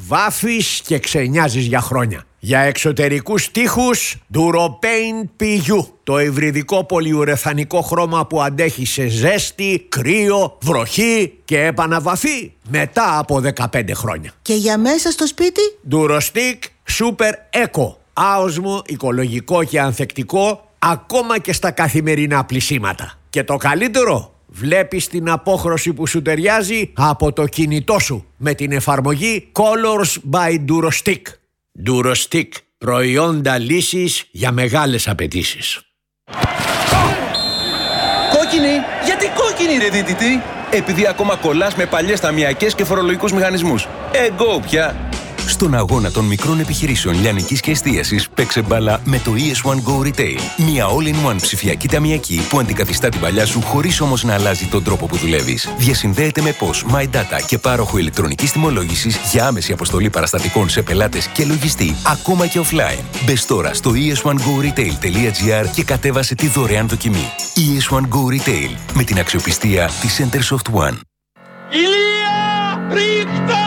βάφεις και ξενιάζεις για χρόνια. Για εξωτερικούς τοίχους, Duropaint PU. Το υβριδικό πολυουρεθανικό χρώμα που αντέχει σε ζέστη, κρύο, βροχή και επαναβαφή μετά από 15 χρόνια. Και για μέσα στο σπίτι? Durostick Super Eco. Άοσμο, οικολογικό και ανθεκτικό ακόμα και στα καθημερινά πλυσίματα. Και το καλύτερο, βλέπεις την απόχρωση που σου ταιριάζει από το κινητό σου με την εφαρμογή Colors by Durostick. Durostick, προϊόντα λύσης για μεγάλες απαιτήσεις. Κόκκινη! Γιατί κόκκινη ρε δίτητη? Επειδή ακόμα κολλάς με παλιές ταμιακές και φορολογικούς μηχανισμούς. Εγκώ πια! Στον αγώνα των μικρών επιχειρήσεων λιανικής και εστίασης, παίξε μπάλα με το ES1 Go Retail. Μια all-in-one ψηφιακή ταμιακή που αντικαθιστά την παλιά σου χωρίς όμως να αλλάζει τον τρόπο που δουλεύεις. Διασυνδέεται με POS, My Data και πάροχο ηλεκτρονικής τιμολόγησης για άμεση αποστολή παραστατικών σε πελάτες και λογιστή, ακόμα και offline. Μπες τώρα στο es1goretail.gr και κατέβασε τη δωρεάν δοκιμή. ES1 Go Retail, με την αξιοπιστία της Centersoft One. Ηλία! Ρίχτα!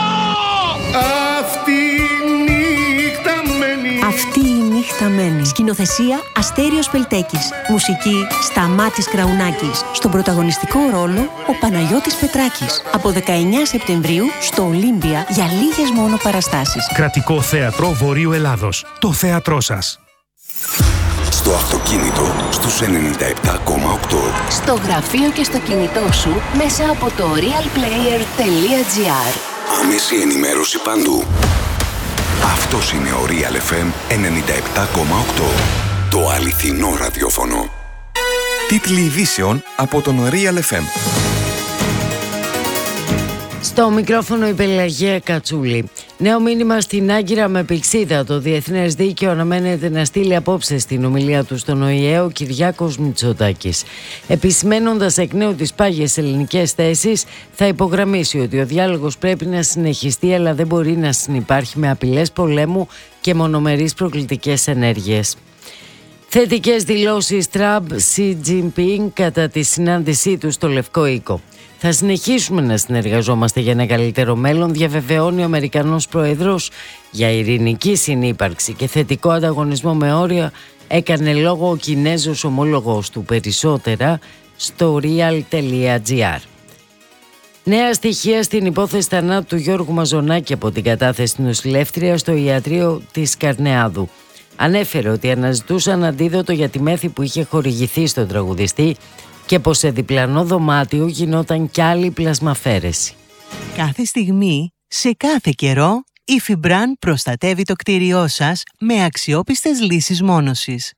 Αυτή η νύχτα μένει. Σκηνοθεσία Αστέριος Πελτέκης. Μουσική Σταμάτης Κραουνάκης. Στον πρωταγωνιστικό ρόλο ο Παναγιώτης Πετράκης. Από 19 Σεπτεμβρίου στο Ολύμπια για λίγες μόνο παραστάσεις. Κρατικό Θέατρο Βορείου Ελλάδος. Το θέατρό σας. Στο αυτοκίνητο στους 97,8. Στο γραφείο και στο κινητό σου μέσα από το realplayer.gr. Άμεση ενημέρωση παντού. Αυτός είναι ο Real FM 97,8. Το αληθινό ραδιόφωνο. Τίτλοι ειδήσεων από τον Real FM. Στο μικρόφωνο η Πελαγία Κατσούλη. Νέο μήνυμα στην Άγκυρα με πηξίδα. Το Διεθνές Δίκαιο αναμένεται να στείλει απόψε στην ομιλία του στον ΟΗΕ ο Κυριάκος Μητσοτάκης. Επισημένοντας εκ νέου τις πάγιες ελληνικές θέσεις, θα υπογραμμίσει ότι ο διάλογος πρέπει να συνεχιστεί, αλλά δεν μπορεί να συνυπάρχει με απειλές πολέμου και μονομερείς προκλητικές ενέργειες. Θετικές δηλώσεις Τραμπ-Σι Τζινπίνγκ κατά τη συνάντησή του στο Λευκό Οίκο. Θα συνεχίσουμε να συνεργαζόμαστε για ένα καλύτερο μέλλον, διαβεβαιώνει ο Αμερικανός Πρόεδρος. Για ειρηνική συνύπαρξη και θετικό ανταγωνισμό με όρια έκανε λόγο ο Κινέζος ομόλογος του. Περισσότερα στο real.gr. Νέα στοιχεία στην υπόθεση θανάτου του Γιώργου Μαζονάκη από την κατάθεση νοσηλεύτρια στο ιατρείο της Καρνεάδου. Ανέφερε ότι αναζητούσαν αντίδοτο για τη μέθη που είχε χορηγηθεί στον τραγουδιστή και πως σε διπλανό δωμάτιο γινόταν κι άλλη πλασμαφέρεση. Κάθε στιγμή, σε κάθε καιρό, η Fibran προστατεύει το κτίριό σας με αξιόπιστες λύσεις μόνωσης.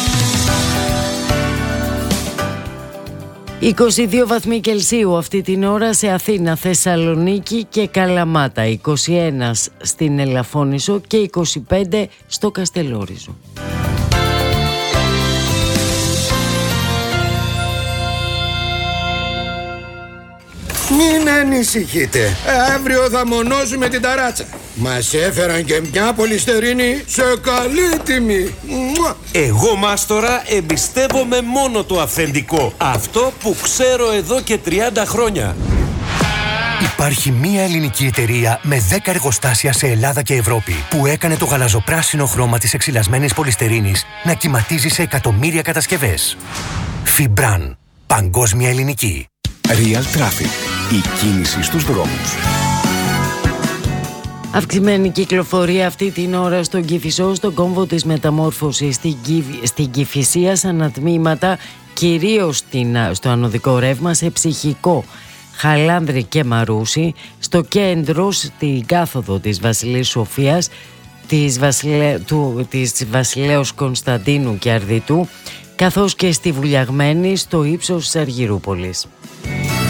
22 βαθμοί Κελσίου αυτή την ώρα σε Αθήνα, Θεσσαλονίκη και Καλαμάτα, 21 στην Ελαφώνησο και 25 στο Καστελόριζο. Μην ανησυχείτε, αύριο θα μονώσουμε την ταράτσα. Μας έφεραν και μια πολυστερίνη σε καλή τιμή. Εγώ, μάστορα, εμπιστεύομαι μόνο το αυθεντικό. Αυτό που ξέρω εδώ και 30 χρόνια. Υπάρχει μία ελληνική εταιρεία με 10 εργοστάσια σε Ελλάδα και Ευρώπη που έκανε το γαλαζοπράσινο χρώμα της εξυλασμένης πολυστερίνης να κυματίζει σε εκατομμύρια κατασκευές. Fibran. Παγκόσμια ελληνική. Real Traffic. Η κίνηση στους δρόμους. Αυξημένη κυκλοφορία αυτή την ώρα στον Κηφισό, στον κόμβο της μεταμόρφωσης, στην Κηφισία σαν τμήματα, κυρίως στο ανωδικό ρεύμα, σε Ψυχικό, Χαλάνδρη και Μαρούσι, στο κέντρο, στην κάθοδο της Βασιλής Σοφίας, της Βασιλέως Κωνσταντίνου και Αρδιτού, καθώς και στη Βουλιαγμένη στο ύψος της Αργυρούπολης.